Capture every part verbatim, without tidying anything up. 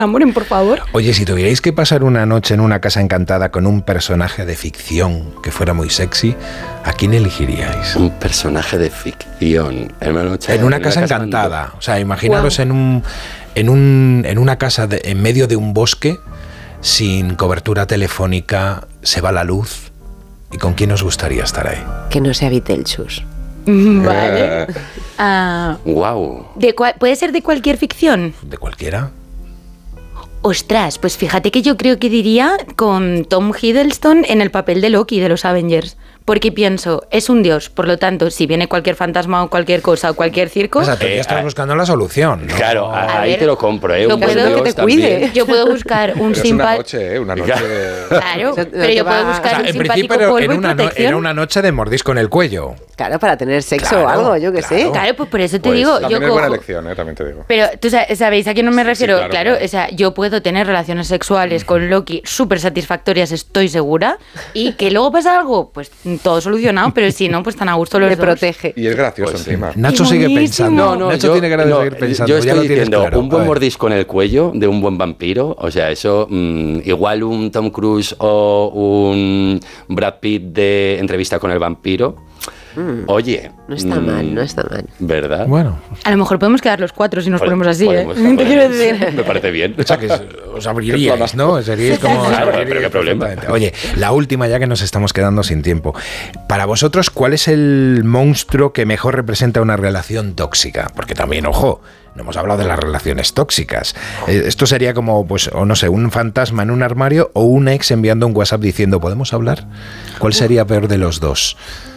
enamoren, por favor. Oye, si tuvierais que pasar una noche en una casa encantada con un personaje de ficción que fuera muy sexy, ¿a quién elegiríais? Un personaje de ficción en una noche en una en casa una encantada. Casa... O sea, imaginaros wow. en un en un en una casa de, en medio de un bosque, sin cobertura telefónica, se va la luz. ¿Y con quién os gustaría estar ahí? Que no sea Beetlejuice. Vale. Uh, wow. ¿De cua- ¿Puede ser de cualquier ficción? ¿De cualquiera? Ostras, pues fíjate que yo creo que diría con Tom Hiddleston en el papel de Loki de los Avengers. Porque pienso, es un dios, por lo tanto, si viene cualquier fantasma o cualquier cosa o cualquier circo... O sea, tú ya estás buscando la solución, ¿no? Claro, a ahí ver, te lo compro, ¿eh? Lo un puedo buen que te cuide. También. Yo puedo buscar un simpático... una noche, ¿eh? Una noche de... Claro, pero yo puedo buscar o sea, un en simpático principio polvo era y una, protección. era una noche de mordisco en el cuello. Claro, para tener sexo claro, o algo, yo qué claro. sé. Claro, pues por eso te Pues digo... También yo es buena cojo... elección, ¿eh? También te digo. Pero, ¿tú sabéis a quién no me refiero? Sí, sí, claro, claro, claro. O sea, yo puedo tener relaciones sexuales con Loki súper satisfactorias, estoy segura, y que luego pasa algo, pues todo solucionado, pero si no, pues tan a gusto los Le dos. protege. Y es gracioso Pues, encima. Nacho ¡Qué sigue buenísimo! pensando. No, no, Nacho yo, tiene ganas de no, seguir pensando. yo ya estoy lo tienes diciendo, claro. un buen A ver. mordisco en el cuello de un buen vampiro, o sea, eso, mmm, igual un Tom Cruise o un Brad Pitt de Entrevista con el vampiro, mm, oye... No está mmm, mal, no está mal. ¿Verdad? Bueno. A lo mejor podemos quedar los cuatro si nos ponemos así, Podemos, ¿eh? Te podemos. quiero decir. Me parece bien. O sea, que os abriríais, ¿no? Seríais como... Claro, os abriríais pero qué problema. perfectamente. Oye, la última ya que nos estamos quedando sin tiempo. Para vosotros, ¿cuál es el monstruo que mejor representa una relación tóxica? Porque también, ojo, no hemos hablado de las relaciones tóxicas. Eh, esto sería como, pues, o no sé, un fantasma en un armario o un ex enviando un WhatsApp diciendo, ¿podemos hablar? ¿Cuál sería peor de los dos?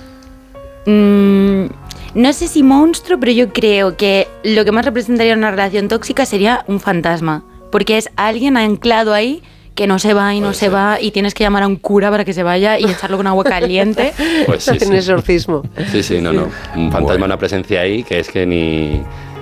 Mm, no sé si monstruo, pero yo creo que lo que más representaría una relación tóxica sería un fantasma. Porque es alguien anclado ahí que no se va y no Puede se ser. va y tienes que llamar a un cura para que se vaya y echarlo con agua caliente. Pues sí, Hacer un sí. exorcismo. Sí, sí, no, no. Un fantasma, Bueno. una presencia ahí que es que ni...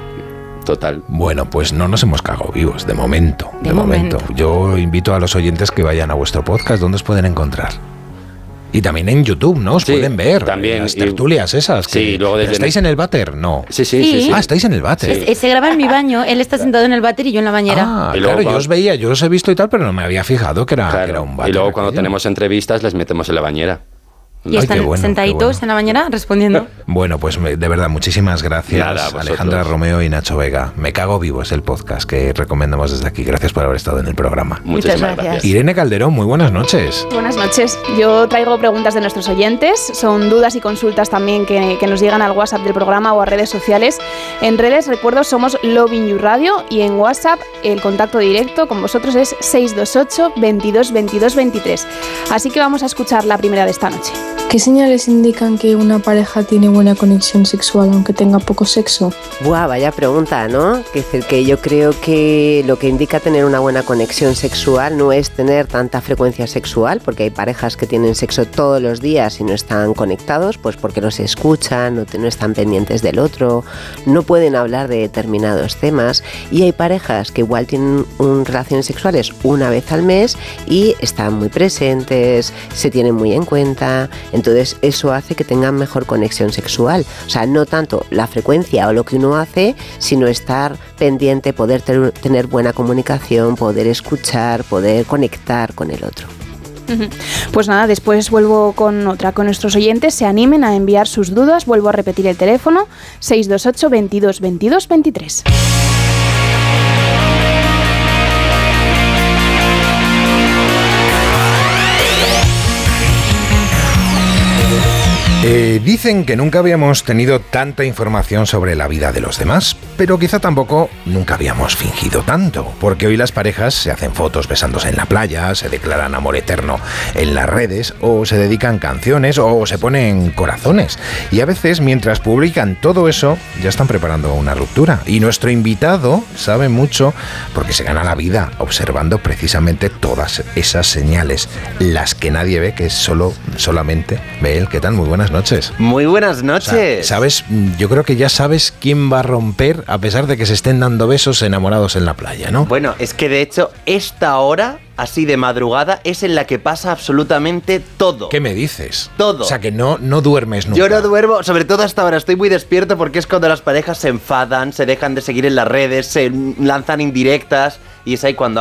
Total. Bueno, pues no nos hemos cagado vivos, de momento, de, De momento. momento. Yo invito a los oyentes que vayan a vuestro podcast, ¿dónde os pueden encontrar? Y también en YouTube, ¿no? Os Sí, pueden ver también, las y- tertulias esas. Que, Sí, luego ¿Pero desde- ¿estáis en el váter? No. Sí, sí, Sí. sí. sí. Ah, estáis en el váter. Es- es- se graba en mi baño, él está sentado en el váter y yo en la bañera. Ah, Y luego claro, yo cuando- os veía, yo os he visto y tal, pero no me había fijado que era, Claro. que era un váter. Y luego cuando aquello. tenemos entrevistas les metemos en la bañera. Y Ay, están qué bueno, sentaditos qué bueno. en la bañera respondiendo. Bueno, pues me- de verdad, muchísimas gracias, Nada, a vosotros. Alejandra Romeo y Nacho Vega. Me cago vivo es el podcast que recomendamos desde aquí. Gracias por haber estado en el programa. Muchísimas Muchas gracias. gracias. Irene Calderón, muy buenas noches. Buenas noches. Yo traigo preguntas de nuestros oyentes. Son dudas y consultas también que, que nos llegan al WhatsApp del programa o a redes sociales. En redes, recuerdo, somos Loving You Radio y en WhatsApp el contacto directo con vosotros es seis dos ocho, veintidós, veintidós, veintitrés. Así que vamos a escuchar la primera de esta noche. ¿Qué señales indican que una pareja tiene buena conexión sexual aunque tenga poco sexo? Buah, vaya pregunta, ¿no? Es decir, que yo creo que lo que indica tener una buena conexión sexual no es tener tanta frecuencia sexual, porque hay parejas que tienen sexo todos los días y no están conectados, pues porque no se escuchan, no, te- no están pendientes del otro, no pueden hablar de determinados temas, y hay parejas que igual tienen un- relaciones sexuales una vez al mes y están muy presentes, se tienen muy en cuenta. Entonces eso hace que tengan mejor conexión sexual. O sea, no tanto la frecuencia o lo que uno hace, sino estar pendiente, poder ter- tener buena comunicación, poder escuchar, poder conectar con el otro. Pues nada, después vuelvo con otra, con nuestros oyentes. Se animen a enviar sus dudas. Vuelvo a repetir el teléfono, seis dos ocho, veintidós, veintidós, veintitrés. Eh, dicen que nunca habíamos tenido tanta información sobre la vida de los demás, pero quizá tampoco nunca habíamos fingido tanto, porque hoy las parejas se hacen fotos besándose en la playa, se declaran amor eterno en las redes, o se dedican canciones, o se ponen corazones. Y a veces, mientras publican todo eso, ya están preparando una ruptura. Y nuestro invitado sabe mucho porque se gana la vida observando precisamente todas esas señales, las que nadie ve, que solo solamente ve él. ¿Qué tal? Muy buenas noches. noches. Muy buenas O sea, noches. ¿sabes? Yo creo que ya sabes quién va a romper a pesar de que se estén dando besos enamorados en la playa, ¿no? Bueno, es que de hecho, esta hora, así de madrugada, es en la que pasa absolutamente todo. ¿Qué me dices? Todo. O sea, que no, no duermes nunca. Yo no duermo, sobre todo hasta ahora, estoy muy despierto porque es cuando las parejas se enfadan, se dejan de seguir en las redes, se lanzan indirectas y es ahí cuando